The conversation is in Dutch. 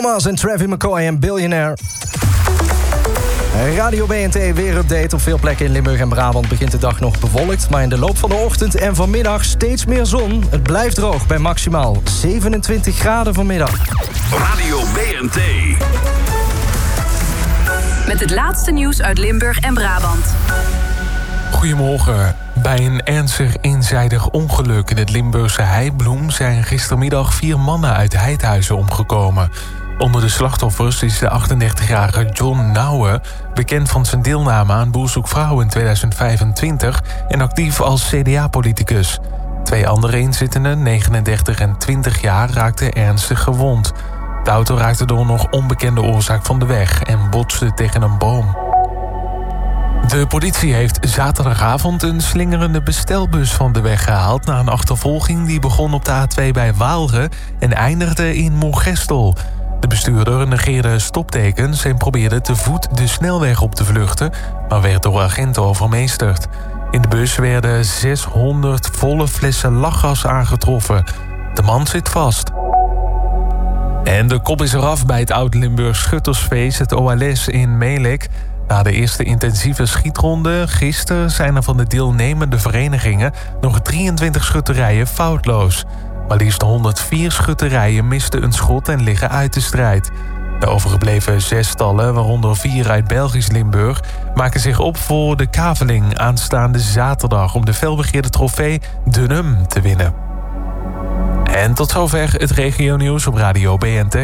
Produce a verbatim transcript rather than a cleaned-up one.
Thomas en Travis McCoy en Billionaire. Radio B N T weerupdate. Op veel plekken in Limburg en Brabant begint de dag nog bewolkt, maar in de loop van de ochtend en vanmiddag steeds meer zon. Het blijft droog bij maximaal zevenentwintig graden vanmiddag. Radio B N T. Met het laatste nieuws uit Limburg en Brabant. Goedemorgen. Bij een ernstig eenzijdig ongeluk in het Limburgse Heibloem zijn gistermiddag vier mannen uit Heidhuizen omgekomen. Onder de slachtoffers is de achtendertigjarige John Nouwen, bekend van zijn deelname aan Boer zoekt vrouw in tweeduizend vijfentwintig en actief als C D A-politicus. Twee andere inzittenden, negenendertig en twintig jaar, raakten ernstig gewond. De auto raakte door een nog onbekende oorzaak van de weg en botste tegen een boom. De politie heeft zaterdagavond een slingerende bestelbus van de weg gehaald na een achtervolging die begon op de A twee bij Waalre en eindigde in Moergestel. De bestuurder negeerde stoptekens en probeerde te voet de snelweg op te vluchten, maar werd door agenten overmeesterd. In de bus werden zeshonderd volle flessen lachgas aangetroffen. De man zit vast. En de kop is eraf bij het Oud-Limburg Schuttersfeest, het O L S in Melek. Na de eerste intensieve schietronde gisteren zijn er van de deelnemende verenigingen nog drieëntwintig schutterijen foutloos. Maar liefst honderdvier schutterijen misten een schot en liggen uit de strijd. De overgebleven zes stallen, waaronder vier uit Belgisch Limburg, maken zich op voor de kaveling aanstaande zaterdag om de felbegeerde trofee Dunham te winnen. En tot zover het regionieuws op Radio B N T.